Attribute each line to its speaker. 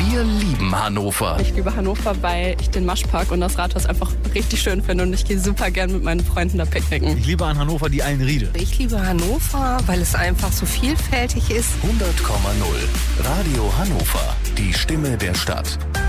Speaker 1: Wir lieben Hannover.
Speaker 2: Ich liebe Hannover, weil ich den Maschpark und das Rathaus einfach richtig schön finde und ich gehe super gern mit meinen Freunden da picknicken.
Speaker 3: Ich liebe an Hannover die Eilenriede.
Speaker 4: Ich liebe Hannover, weil es einfach so vielfältig ist.
Speaker 1: 100,0 Radio Hannover. Die Stimme der Stadt.